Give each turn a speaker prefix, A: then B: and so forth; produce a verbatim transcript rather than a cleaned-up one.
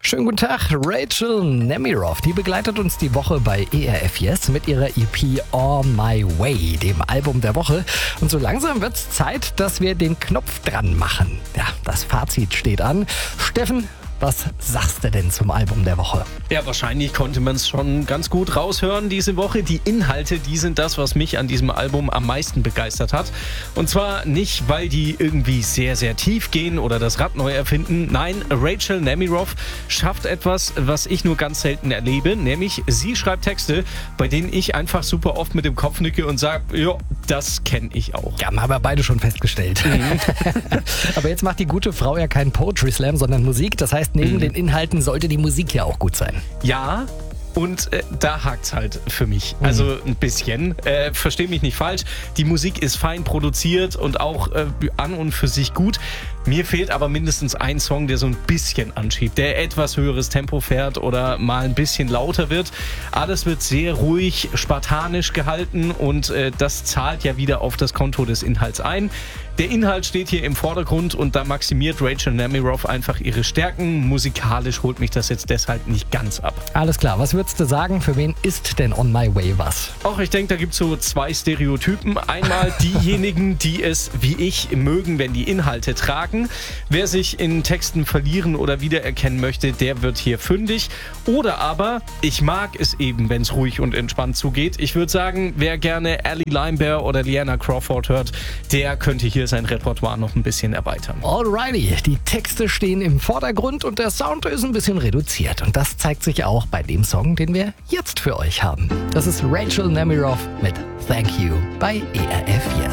A: Schönen guten Tag, Rachel Nemiroff, die begleitet uns die Woche bei E R F Yes mit ihrer E P On My Way, dem Album der Woche. Und so langsam wird's Zeit, dass wir den Knopf dran machen. Ja, das Fazit steht an. Steffen, was sagst du denn zum Album der Woche?
B: Ja, wahrscheinlich konnte man es schon ganz gut raushören diese Woche. Die Inhalte, die sind das, was mich an diesem Album am meisten begeistert hat. Und zwar nicht, weil die irgendwie sehr, sehr tief gehen oder das Rad neu erfinden. Nein, Rachel Nemiroff schafft etwas, was ich nur ganz selten erlebe. Nämlich, sie schreibt Texte, bei denen ich einfach super oft mit dem Kopf nicke und sage, ja, das kenne ich auch.
A: Ja, haben wir beide schon festgestellt. Mhm. Aber jetzt macht die gute Frau ja keinen Poetry Slam, sondern Musik. Das heißt, neben mhm. den Inhalten sollte die Musik ja auch gut sein.
B: Ja, und äh, da hakt's halt für mich. Mhm. Also ein bisschen. Äh, versteh mich nicht falsch. Die Musik ist fein produziert und auch äh, an und für sich gut. Mir fehlt aber mindestens ein Song, der so ein bisschen anschiebt, der etwas höheres Tempo fährt oder mal ein bisschen lauter wird. Alles wird sehr ruhig, spartanisch gehalten und äh, das zahlt ja wieder auf das Konto des Inhalts ein. Der Inhalt steht hier im Vordergrund und da maximiert Rachel Nemiroff einfach ihre Stärken. Musikalisch holt mich das jetzt deshalb nicht ganz ab.
A: Alles klar, was würdest du sagen, für wen ist denn On My Way was?
B: Auch ich denke, da gibt es so zwei Stereotypen. Einmal diejenigen, die es wie ich mögen, wenn die Inhalte tragen. Wer sich in Texten verlieren oder wiedererkennen möchte, der wird hier fündig. Oder aber, ich mag es eben, wenn es ruhig und entspannt zugeht. Ich würde sagen, wer gerne Allie Limebear oder Liana Crawford hört, der könnte hier sein Repertoire noch ein bisschen erweitern.
A: Alrighty, die Texte stehen im Vordergrund und der Sound ist ein bisschen reduziert. Und das zeigt sich auch bei dem Song, den wir jetzt für euch haben. Das ist Rachel Nemiroff mit Thank You bei E R F Yes.